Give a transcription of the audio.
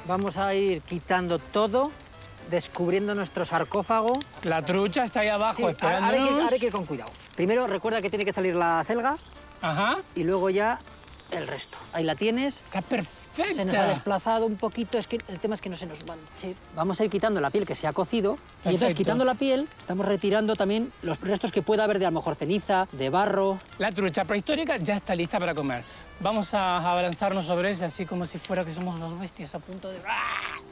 Vamos a ir quitando todo, descubriendo nuestro sarcófago. La trucha está ahí abajo Sí, esperándonos. ahora hay que ir con cuidado. Primero recuerda que tiene que salir la celga Ajá. y luego ya el resto. Ahí la tienes. Está perfecta. Se nos ha desplazado un poquito, es que el tema es que no se nos manche. Vamos a ir quitando la piel que se ha cocido. Y entonces, quitando la piel, estamos retirando también los restos que pueda haber de a lo mejor ceniza, de barro. La trucha prehistórica ya está lista para comer. Vamos a abalanzarnos sobre ella así como si fuera que somos dos bestias a punto de... ¡Ah!